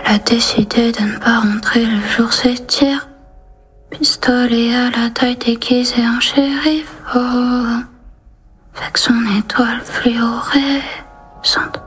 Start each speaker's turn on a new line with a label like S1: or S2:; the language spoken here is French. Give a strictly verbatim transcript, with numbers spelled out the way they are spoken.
S1: Elle a décidé de ne pas rentrer, le jour s'étire. Pistolet à la taille déguisé en shérif, oh. Avec son étoile fluorescente.